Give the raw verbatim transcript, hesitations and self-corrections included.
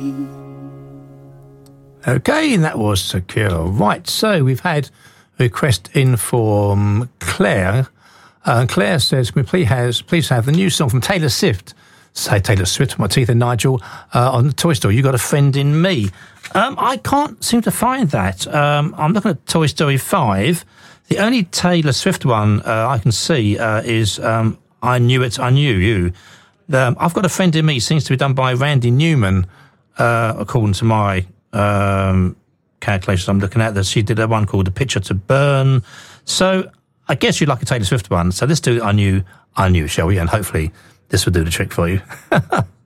Okay, and that was Secure. Right, so we've had a request in from Claire. Uh, Claire says, can we please have, please have the new song from Taylor Swift, say Taylor Swift, my teeth and Nigel, uh, on Toy Story, You Got a Friend in Me. Um, I can't seem to find that. Um, I'm looking at Toy Story five. The only Taylor Swift one uh, I can see uh, is um, I Knew It, I Knew You. Um, I've Got a Friend in Me seems to be done by Randy Newman, uh, according to my um, calculations I'm looking at. She did a one called A Picture to Burn. So I guess you'd like a Taylor Swift one. So let's do I Knew, I Knew, shall we? And hopefully this will do the trick for you.